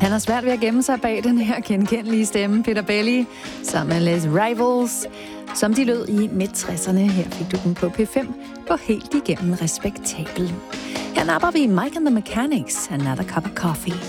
Han har svært ved at gemme sig bag den her genkendelige stemme, Peter Belli, sammen med Les Rivals, som de lød i midt-60'erne. Her fik du den på P5 på helt igennem respektabel. Her napper vi Mike and the Mechanics, Another Cup of Coffee.